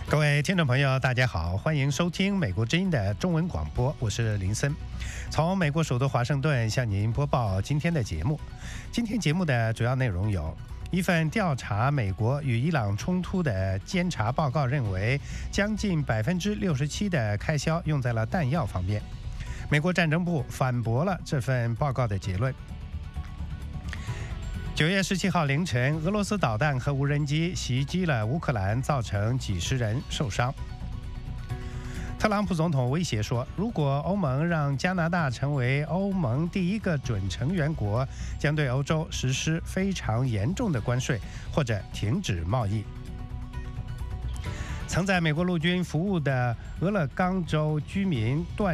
各位听众朋友，大家好，欢迎收听美国之音的中文广播，我是林森，从美国首都华盛顿向您播报今天的节目。今天节目的主要内容有：一份调查美国与伊朗冲突的监察报告认为，将近67%的开销用在了弹药方面。美国战争部反驳了这份报告的结论。9月17号凌晨，俄罗斯导弹和无人机袭击了乌克兰，造成几十人受伤。特朗普总统威胁说，如果欧盟让加拿大成为欧盟第一个准成员国，将对欧洲实施非常严重的关税，或者停止贸易。曾在美国陆军服务的俄勒冈州居民段